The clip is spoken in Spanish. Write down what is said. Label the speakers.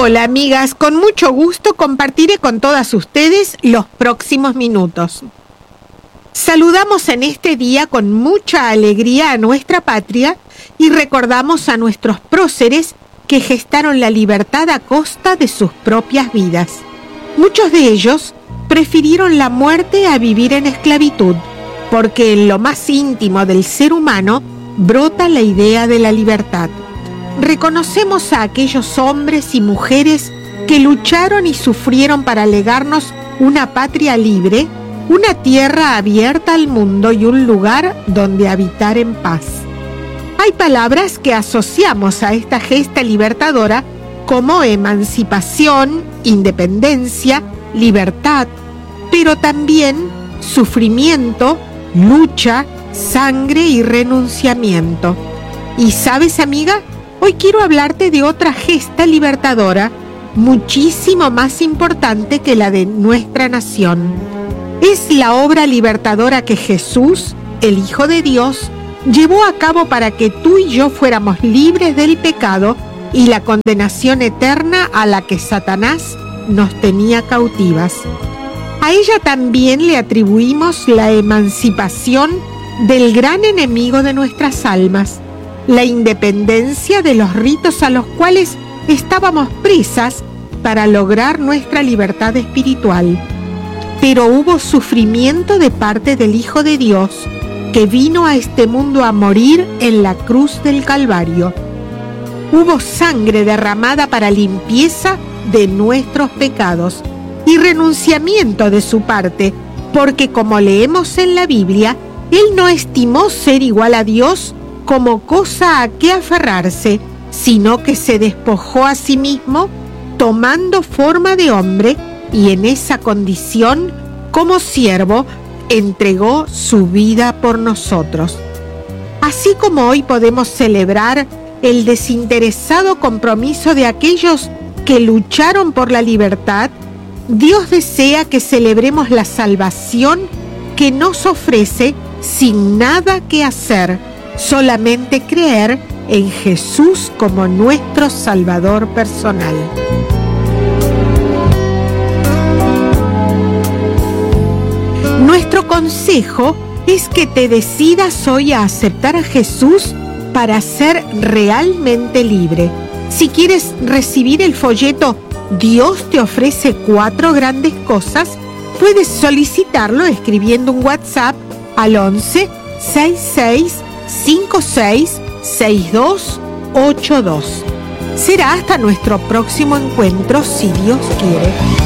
Speaker 1: Hola amigas, con mucho gusto compartiré con todas ustedes los próximos minutos. Saludamos en este día con mucha alegría a nuestra patria y recordamos a nuestros próceres que gestaron la libertad a costa de sus propias vidas. Muchos de ellos prefirieron la muerte a vivir en esclavitud, porque en lo más íntimo del ser humano brota la idea de la libertad. Reconocemos a aquellos hombres y mujeres que lucharon y sufrieron para legarnos una patria libre, una tierra abierta al mundo y un lugar donde habitar en paz. Hay palabras que asociamos a esta gesta libertadora como emancipación, independencia, libertad, pero también sufrimiento, lucha, sangre y renunciamiento. ¿Y sabes, amiga? Hoy quiero hablarte de otra gesta libertadora, muchísimo más importante que la de nuestra nación. Es la obra libertadora que Jesús, el Hijo de Dios, llevó a cabo para que tú y yo fuéramos libres del pecado y la condenación eterna a la que Satanás nos tenía cautivas. A ella también le atribuimos la emancipación del gran enemigo de nuestras almas, la independencia de los ritos a los cuales estábamos presas para lograr nuestra libertad espiritual. Pero hubo sufrimiento de parte del Hijo de Dios, que vino a este mundo a morir en la cruz del Calvario. Hubo sangre derramada para limpieza de nuestros pecados y renunciamiento de su parte, porque como leemos en la Biblia, Él no estimó ser igual a Dios como cosa a que aferrarse, sino que se despojó a sí mismo, tomando forma de hombre, y en esa condición, como siervo, entregó su vida por nosotros. Así como hoy podemos celebrar el desinteresado compromiso de aquellos que lucharon por la libertad, Dios desea que celebremos la salvación que nos ofrece sin nada que hacer, solamente creer en Jesús como nuestro Salvador personal. Nuestro consejo es que te decidas hoy a aceptar a Jesús para ser realmente libre. Si quieres recibir el folleto Dios te ofrece 4 grandes cosas, puedes solicitarlo escribiendo un WhatsApp al 11 66 56 6282. Será hasta nuestro próximo encuentro, si Dios quiere.